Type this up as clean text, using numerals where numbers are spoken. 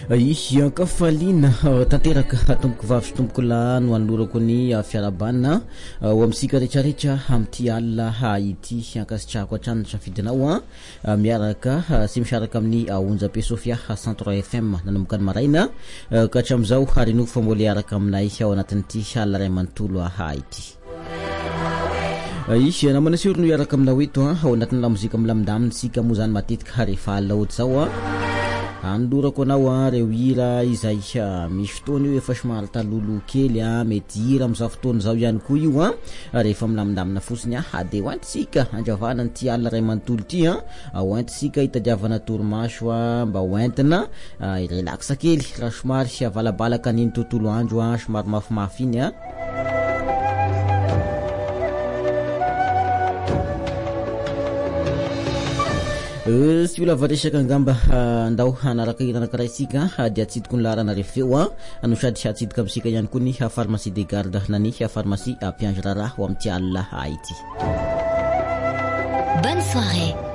Iakafalina tanteraka tomboko vavy sy tomboko lahy no anorako ny fiarabanina ho amsika rehetrarehetra amty alina ity ankasitrahako hatrany safidinao miaraka sy misaraka amin'ny onjabe Sofia 103 FM nanomboka ny maraina ka hatramizao ary no fa mbola araka aminay ao anatin'ity alina ray manontolo ity. Izy namana siro no iaraka aminao eto ao anatin'ny lamozika milamindamina sika moa zany matetika rehefa alina ohaty zao andorako anao reo hira izay misy fotoana io efa somary talolo kely mety hira am'izao fotoana zao ihany koa io rehefa milamindamina fotsiny de hoentisika andravana n'ity alina ray manontolo ity hoentisika hitadiavana torimaso mba hoentina relaxa kely raha somary avalabalaka niny tontolo andro somary mafimafy iny sy ola varesaka angamba ndao hanaraka iranakaray isika dia atsidiko ny larana refeo no sady atsidika amsika ihany koa ny pharmacie de garde na ny pharmacie Piange Rara ho amty alina ity. Bonne soirée.